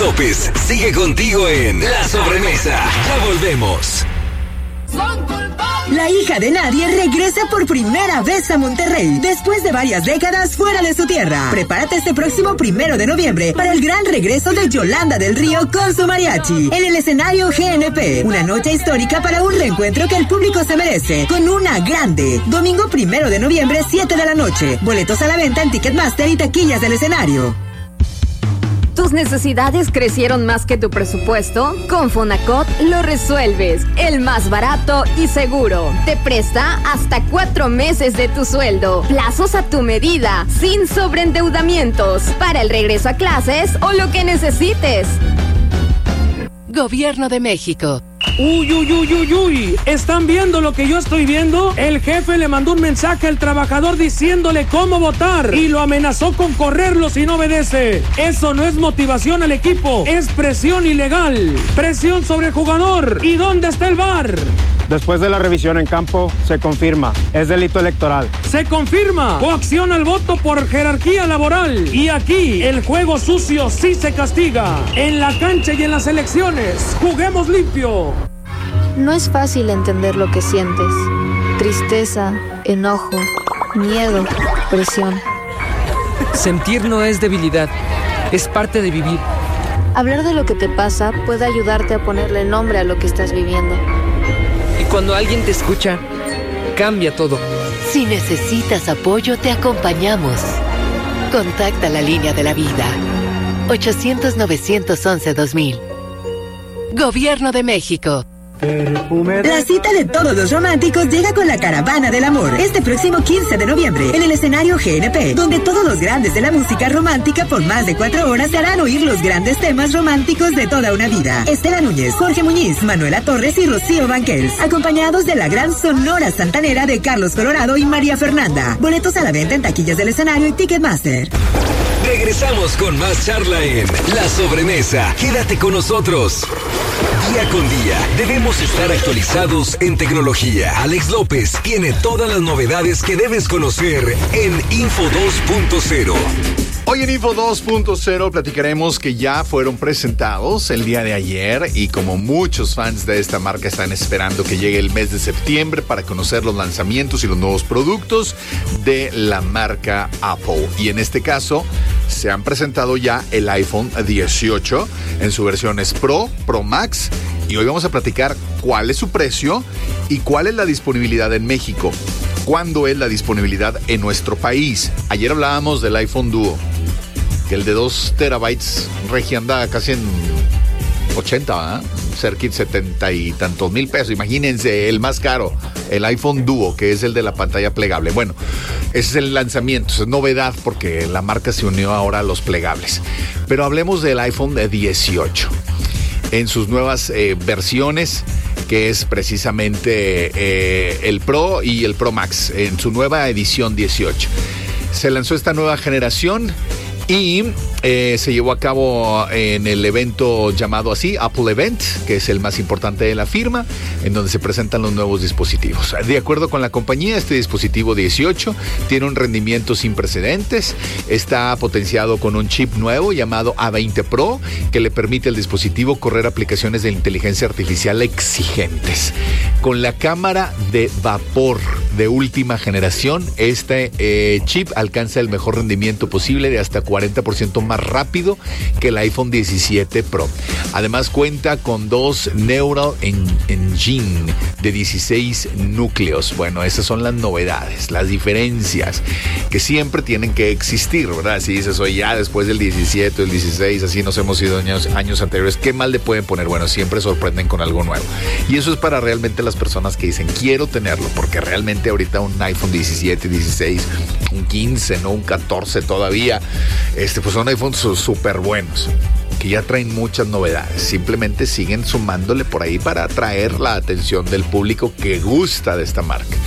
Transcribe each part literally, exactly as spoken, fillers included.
López sigue contigo en La Sobremesa. Ya volvemos. La hija de nadie regresa por primera vez a Monterrey, después de varias décadas fuera de su tierra. Prepárate este próximo primero de noviembre para el gran regreso de Yolanda del Río con su mariachi, en el escenario G N P. Una noche histórica para un reencuentro que el público se merece, con una grande. Domingo primero de noviembre, siete de la noche. Boletos a la venta en Ticketmaster y taquillas del escenario. ¿Tus necesidades crecieron más que tu presupuesto? Con Fonacot lo resuelves. El más barato y seguro. Te presta hasta cuatro meses de tu sueldo. Plazos a tu medida, sin sobreendeudamientos. Para el regreso a clases o lo que necesites. Gobierno de México. Uy, uy, uy, uy, uy. ¿Están viendo lo que yo estoy viendo? El jefe le mandó un mensaje al trabajador diciéndole cómo votar y lo amenazó con correrlo si no obedece. Eso no es motivación al equipo, es presión ilegal. Presión sobre el jugador. ¿Y dónde está el V A R? Después de la revisión en campo, se confirma. Es delito electoral. Se confirma. Coacción al voto por jerarquía laboral. Y aquí, el juego sucio sí se castiga. En la cancha y en las elecciones, juguemos limpio. No es fácil entender lo que sientes. Tristeza, enojo, miedo, presión. Sentir no es debilidad, es parte de vivir. Hablar de lo que te pasa puede ayudarte a ponerle nombre a lo que estás viviendo. Y cuando alguien te escucha, cambia todo. Si necesitas apoyo, te acompañamos. Contacta la línea de la vida. ochocientos, novecientos once, dos mil. Gobierno de México. La cita de todos los románticos llega con la Caravana del Amor este próximo quince de noviembre en el escenario G N P, donde todos los grandes de la música romántica por más de cuatro horas te harán oír los grandes temas románticos de toda una vida. Estela Núñez, Jorge Muñiz, Manuela Torres y Rocío Banquels, acompañados de la gran Sonora Santanera de Carlos Colorado y María Fernanda. Boletos a la venta en taquillas del escenario y Ticketmaster. Regresamos con más charla en La Sobremesa. Quédate con nosotros. Día con día debemos estar actualizados en tecnología. Alex López tiene todas las novedades que debes conocer en Info dos punto cero. Hoy en Info dos punto cero platicaremos que ya fueron presentados el día de ayer y como muchos fans de esta marca están esperando que llegue el mes de septiembre para conocer los lanzamientos y los nuevos productos de la marca Apple. Y en este caso se han presentado ya el iPhone dieciocho en su versiones Pro, Pro Max y hoy vamos a platicar cuál es su precio y cuál es la disponibilidad en México. ¿Cuándo es la disponibilidad en nuestro país? Ayer hablábamos del iPhone Duo, que el de dos terabytes regi anda casi en ochenta, ¿verdad? Cerca de setenta y tantos mil pesos. Imagínense, el más caro, el iPhone Duo, que es el de la pantalla plegable. Bueno, ese es el lanzamiento, es novedad porque la marca se unió ahora a los plegables. Pero hablemos del iPhone dieciocho. En sus nuevas eh, versiones, que es precisamente eh, el Pro y el Pro Max, en su nueva edición dieciocho. Se lanzó esta nueva generación y eh, se llevó a cabo en el evento llamado así, Apple Event, que es el más importante de la firma, en donde se presentan los nuevos dispositivos. De acuerdo con la compañía, este dispositivo dieciocho tiene un rendimiento sin precedentes, está potenciado con un chip nuevo llamado A veinte Pro, que le permite al dispositivo correr aplicaciones de inteligencia artificial exigentes. Con la cámara de vapor de última generación, este eh, chip alcanza el mejor rendimiento posible de hasta cuarenta por ciento más rápido que el iPhone diecisiete Pro. Además cuenta con dos Neural Engine de dieciséis núcleos. Bueno, esas son las novedades, las diferencias que siempre tienen que existir, ¿verdad? Si dices, oye, ya después del diecisiete, el dieciséis, así nos hemos ido años, años anteriores, ¿qué mal le pueden poner? Bueno, siempre sorprenden con algo nuevo. Y eso es para realmente las personas que dicen, quiero tenerlo, porque realmente ahorita un iPhone diecisiete, dieciséis, un quince, no un catorce todavía, este, pues son iPhones súper buenos, que ya traen muchas novedades. Simplemente siguen sumándole por ahí para atraer la atención del público que gusta de esta marca.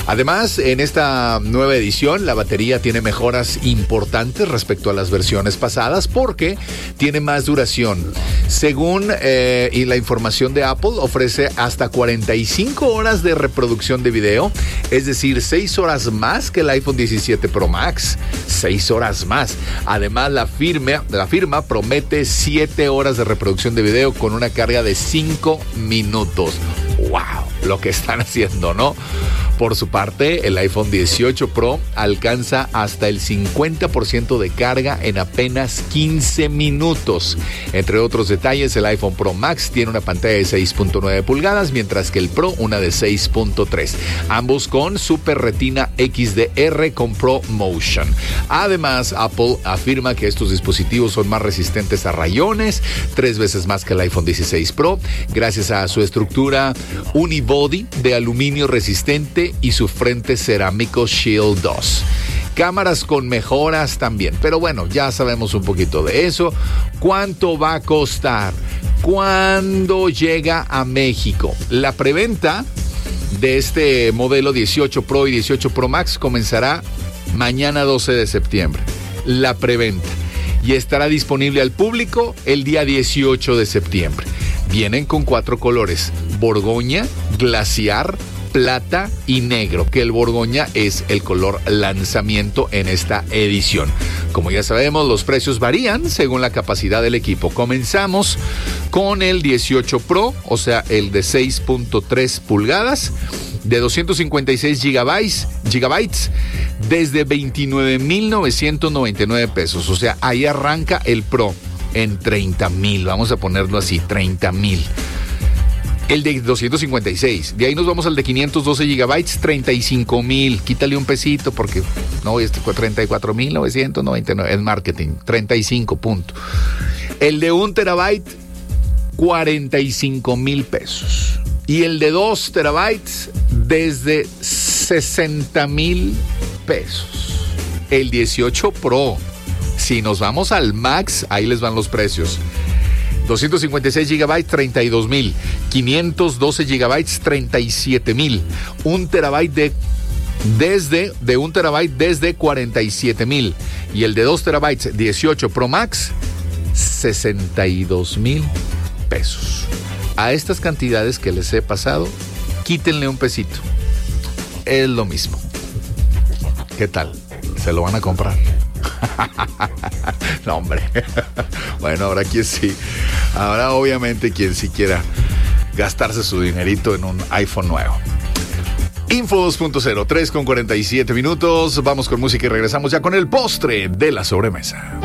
Además, en esta nueva edición, la batería tiene mejoras importantes respecto a las versiones pasadas porque tiene más duración. Según eh, y la información de Apple, ofrece hasta cuarenta y cinco horas de reproducción de video, es decir, seis horas más que el iPhone diecisiete Pro Max. seis horas más. Además, la firma, la firma promete siete horas de reproducción de video con una carga de cinco minutos. ¡Wow! Lo que están haciendo, ¿no? Por su parte, el iPhone dieciocho Pro alcanza hasta el cincuenta por ciento de carga en apenas quince minutos. Entre otros detalles, el iPhone Pro Max tiene una pantalla de seis punto nueve pulgadas, mientras que el Pro una de seis punto tres. Ambos con Super Retina X D R con Pro Motion. Además, Apple afirma que estos dispositivos son más resistentes a rayones, tres veces más que el iPhone dieciséis Pro, gracias a su estructura unibody de aluminio resistente y su frente cerámico Shield dos. Cámaras con mejoras también, pero bueno, ya sabemos un poquito de eso. ¿Cuánto va a costar? ¿Cuándo llega a México? La preventa de este modelo dieciocho Pro y dieciocho Pro Max comenzará mañana doce de septiembre. La preventa. Y estará disponible al público el día dieciocho de septiembre. Vienen con cuatro colores: borgoña, glaciar, plata y negro, que el borgoña es el color lanzamiento en esta edición. Como ya sabemos, los precios varían según la capacidad del equipo. Comenzamos con el dieciocho Pro, o sea, el de seis punto tres pulgadas, de doscientos cincuenta y seis gigabytes, gigabytes desde veintinueve mil novecientos noventa y nueve pesos. O sea, ahí arranca el Pro en treinta mil, vamos a ponerlo así, treinta mil. El de doscientos cincuenta y seis, de ahí nos vamos al de quinientos doce gigabytes, treinta y cinco mil, quítale un pesito porque no, este fue treinta y cuatro mil novecientos noventa y nueve, es marketing, treinta y cinco, punto. El de un terabyte, cuarenta y cinco mil pesos. Y el de dos terabytes, desde sesenta mil pesos. El dieciocho Pro, si nos vamos al Max, ahí les van los precios. doscientos cincuenta y seis gigabytes, treinta y dos mil. quinientos doce gigabytes, treinta y siete mil. Un terabyte de desde de un terabyte desde cuarenta y siete mil. Y el de dos terabytes, dieciocho Pro Max, sesenta y dos mil pesos. A estas cantidades que les he pasado, quítenle un pesito. Es lo mismo. ¿Qué tal? ¿Se lo van a comprar? No, hombre. Bueno, ahora quien sí. Ahora obviamente quien sí quiera gastarse su dinerito en un iPhone nuevo. Info dos punto cero, tres con cuarenta y siete minutos. Vamos con música y regresamos ya con el postre de la sobremesa.